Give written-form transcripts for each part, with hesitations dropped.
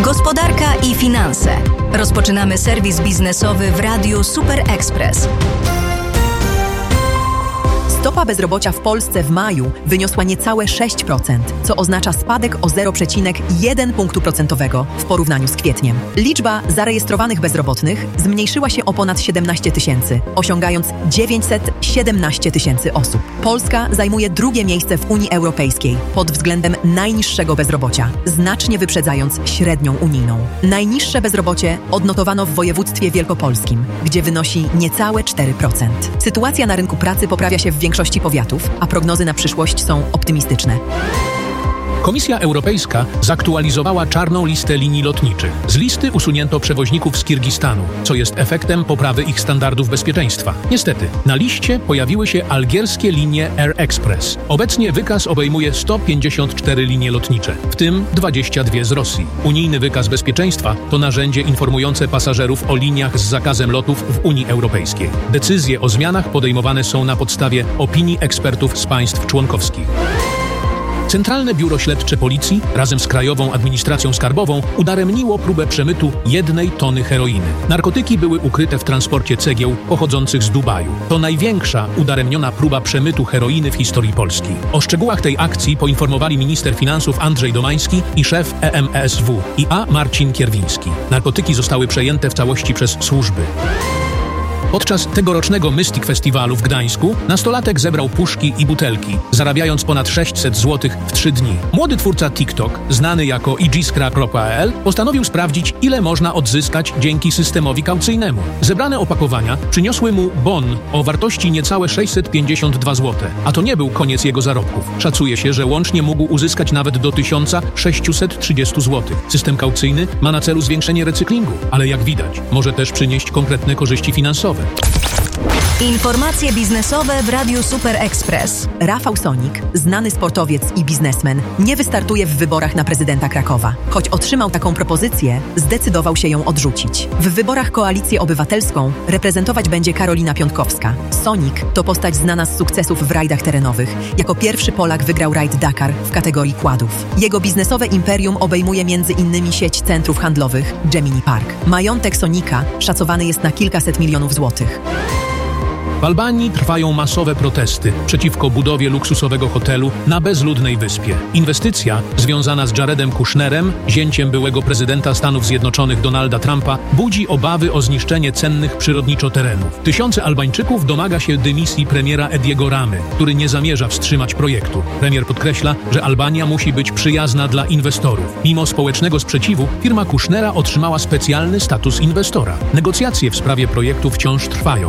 Gospodarka i finanse. Rozpoczynamy serwis biznesowy w Radiu Super Express. Stopa bezrobocia w Polsce w maju wyniosła niecałe 6%, co oznacza spadek o 0,1 punktu procentowego w porównaniu z kwietniem. Liczba zarejestrowanych bezrobotnych zmniejszyła się o ponad 17 tysięcy, osiągając 917 tysięcy osób. Polska zajmuje drugie miejsce w Unii Europejskiej pod względem najniższego bezrobocia, znacznie wyprzedzając średnią unijną. Najniższe bezrobocie odnotowano w województwie wielkopolskim, gdzie wynosi niecałe 4%. Sytuacja na rynku pracy poprawia się w większości powiatów, a prognozy na przyszłość są optymistyczne. Komisja Europejska zaktualizowała czarną listę linii lotniczych. Z listy usunięto przewoźników z Kirgistanu, co jest efektem poprawy ich standardów bezpieczeństwa. Niestety, na liście pojawiły się algierskie linie Air Express. Obecnie wykaz obejmuje 154 linie lotnicze, w tym 22 z Rosji. Unijny wykaz bezpieczeństwa to narzędzie informujące pasażerów o liniach z zakazem lotów w Unii Europejskiej. Decyzje o zmianach podejmowane są na podstawie opinii ekspertów z państw członkowskich. Centralne Biuro Śledcze Policji razem z Krajową Administracją Skarbową udaremniło próbę przemytu 1 tony heroiny. Narkotyki były ukryte w transporcie cegieł pochodzących z Dubaju. To największa udaremniona próba przemytu heroiny w historii Polski. O szczegółach tej akcji poinformowali minister finansów Andrzej Domański i szef EMSW IA Marcin Kierwiński. Narkotyki zostały przejęte w całości przez służby. Podczas tegorocznego Mystic Festiwalu w Gdańsku nastolatek zebrał puszki i butelki, zarabiając ponad 600 zł w 3 dni. Młody twórca TikTok, znany jako igiskra.pl, postanowił sprawdzić, ile można odzyskać dzięki systemowi kaucyjnemu. Zebrane opakowania przyniosły mu bon o wartości niecałe 652 zł, a to nie był koniec jego zarobków. Szacuje się, że łącznie mógł uzyskać nawet do 1630 zł. System kaucyjny ma na celu zwiększenie recyklingu, ale jak widać, może też przynieść konkretne korzyści finansowe. Informacje biznesowe w Radiu Super Express. Rafał Sonik, znany sportowiec i biznesmen, nie wystartuje w wyborach na prezydenta Krakowa. Choć otrzymał taką propozycję, zdecydował się ją odrzucić. W wyborach Koalicję Obywatelską reprezentować będzie Karolina Piątkowska. Sonik to postać znana z sukcesów w rajdach terenowych. Jako pierwszy Polak wygrał rajd Dakar w kategorii quadów. Jego biznesowe imperium obejmuje m.in. sieć centrów handlowych Gemini Park. Majątek Sonika szacowany jest na kilkaset milionów złotych. W Albanii trwają masowe protesty przeciwko budowie luksusowego hotelu na bezludnej wyspie. Inwestycja związana z Jaredem Kushnerem, zięciem byłego prezydenta Stanów Zjednoczonych Donalda Trumpa, budzi obawy o zniszczenie cennych przyrodniczo terenów. Tysiące Albańczyków domaga się dymisji premiera Ediego Ramy, który nie zamierza wstrzymać projektu. Premier podkreśla, że Albania musi być przyjazna dla inwestorów. Mimo społecznego sprzeciwu, firma Kushnera otrzymała specjalny status inwestora. Negocjacje w sprawie projektu wciąż trwają.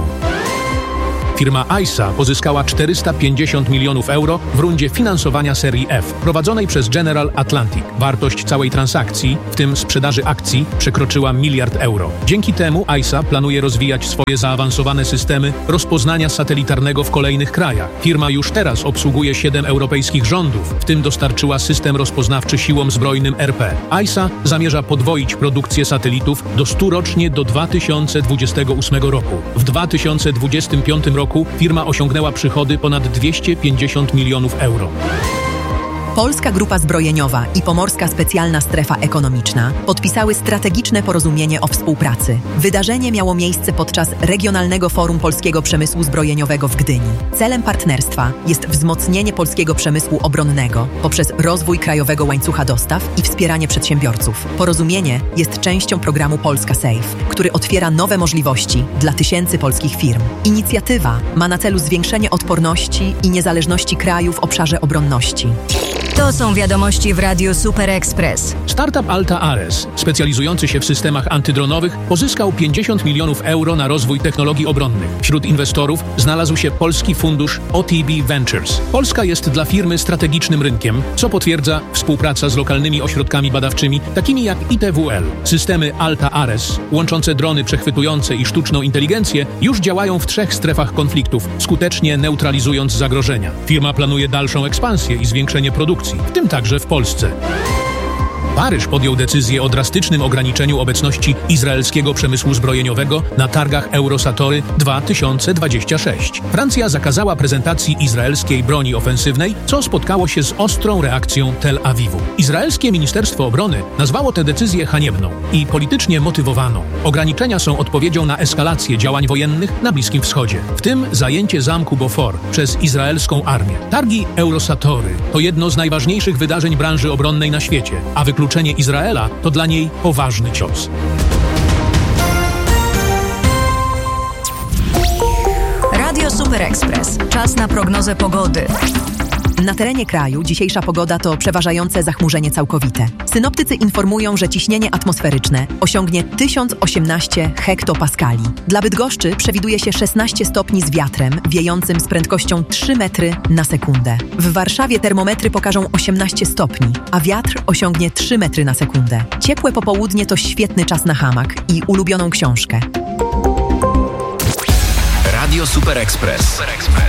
Firma ISA pozyskała 450 milionów euro w rundzie finansowania serii F, prowadzonej przez General Atlantic. Wartość całej transakcji, w tym sprzedaży akcji, przekroczyła 1 miliard euro. Dzięki temu ISA planuje rozwijać swoje zaawansowane systemy rozpoznania satelitarnego w kolejnych krajach. Firma już teraz obsługuje 7 europejskich rządów, w tym dostarczyła system rozpoznawczy siłom zbrojnym RP. ISA zamierza podwoić produkcję satelitów do 100 rocznie do 2028 roku. W 2025 roku firma osiągnęła przychody ponad 250 milionów euro. Polska Grupa Zbrojeniowa i Pomorska Specjalna Strefa Ekonomiczna podpisały strategiczne porozumienie o współpracy. Wydarzenie miało miejsce podczas Regionalnego Forum Polskiego Przemysłu Zbrojeniowego w Gdyni. Celem partnerstwa jest wzmocnienie polskiego przemysłu obronnego poprzez rozwój krajowego łańcucha dostaw i wspieranie przedsiębiorców. Porozumienie jest częścią programu Polska Safe, który otwiera nowe możliwości dla tysięcy polskich firm. Inicjatywa ma na celu zwiększenie odporności i niezależności kraju w obszarze obronności. To są wiadomości w Radiu Super Express. Startup Alta Ares, specjalizujący się w systemach antydronowych, pozyskał 50 milionów euro na rozwój technologii obronnych. Wśród inwestorów znalazł się polski fundusz OTB Ventures. Polska jest dla firmy strategicznym rynkiem, co potwierdza współpraca z lokalnymi ośrodkami badawczymi, takimi jak ITWL. Systemy Alta Ares, łączące drony przechwytujące i sztuczną inteligencję, już działają w 3 strefach konfliktów, skutecznie neutralizując zagrożenia. Firma planuje dalszą ekspansję i zwiększenie produkcji, w tym także w Polsce. Paryż podjął decyzję o drastycznym ograniczeniu obecności izraelskiego przemysłu zbrojeniowego na targach Eurosatory 2026. Francja zakazała prezentacji izraelskiej broni ofensywnej, co spotkało się z ostrą reakcją Tel Awiwu. Izraelskie Ministerstwo Obrony nazwało tę decyzję haniebną i politycznie motywowaną. Ograniczenia są odpowiedzią na eskalację działań wojennych na Bliskim Wschodzie, w tym zajęcie zamku Beaufort przez izraelską armię. Targi Eurosatory to jedno z najważniejszych wydarzeń branży obronnej na świecie, a wykluczenie Izraela to dla niej poważny cios. Radio Super Express. Czas na prognozę pogody. Na terenie kraju dzisiejsza pogoda to przeważające zachmurzenie całkowite. Synoptycy informują, że ciśnienie atmosferyczne osiągnie 1018 hektopaskali. Dla Bydgoszczy przewiduje się 16 stopni z wiatrem wiejącym z prędkością 3 metry na sekundę. W Warszawie termometry pokażą 18 stopni, a wiatr osiągnie 3 metry na sekundę. Ciepłe popołudnie to świetny czas na hamak i ulubioną książkę. Radio Super Express.